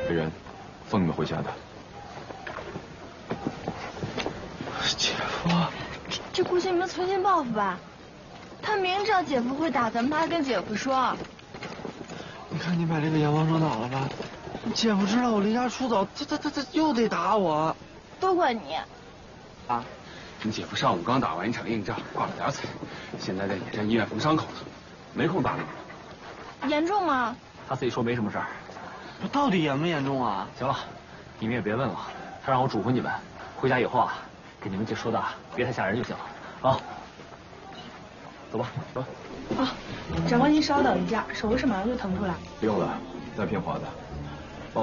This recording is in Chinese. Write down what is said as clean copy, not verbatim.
来人，送你们回家的。 姐夫， 这估计你们存心报复吧？他明知道姐夫会打咱们，他还跟姐夫说。 你看你把这个阎王说倒了吧？姐夫知道我离家出走，他又得打我。 都怪你。 啊，你姐夫上午刚打完一场硬仗，挂了点彩，现在在野战医院缝伤口呢，没空搭理你。 严重吗？ 他自己说没什么事儿。 到底严不严重啊？ 行了，你们也别问了。他让我嘱咐你们，回家以后啊，跟你们姐说的别太吓人就行了。啊，走吧，走吧。 长官您稍等一下，手术室马上就腾出来。 不用了，再骗华的。